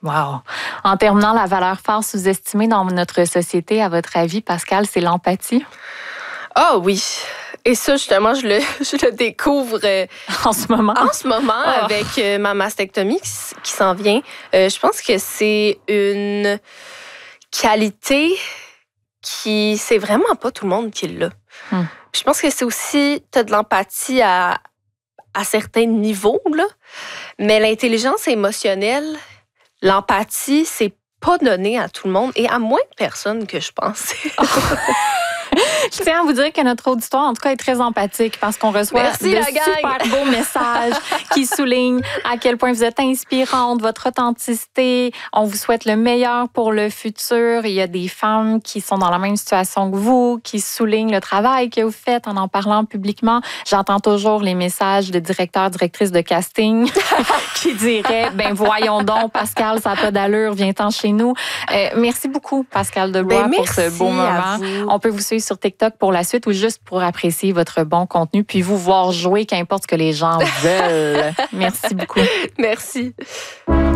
Wow. En terminant, la valeur phare sous-estimée dans notre société, à votre avis, Pascal, c'est l'empathie? Ah oui. Et ça, justement, je le découvre en ce moment. Avec ma mastectomie qui s'en vient. Je pense que c'est une qualité qui, c'est vraiment pas tout le monde qui l'a. Je pense que c'est aussi, tu as de l'empathie à certains niveaux, là. Mais l'intelligence émotionnelle, l'empathie, c'est pas donné à tout le monde et à moins de personnes que je pensais. Je tiens à vous dire que notre auditoire, en tout cas, est très empathique parce qu'on reçoit de super beaux messages qui soulignent à quel point vous êtes inspirante, votre authenticité. On vous souhaite le meilleur pour le futur. Il y a des femmes qui sont dans la même situation que vous, qui soulignent le travail que vous faites en parlant publiquement. J'entends toujours les messages de directeurs, directrices de casting qui diraient, ben voyons donc, Pascal, ça n'a pas d'allure, viens-t'en chez nous. Merci beaucoup, Pascal Debois, pour ce beau moment. On peut vous suivre sur TikTok pour la suite ou juste pour apprécier votre bon contenu puis vous voir jouer, qu'importe ce que les gens veulent. Merci beaucoup. Merci.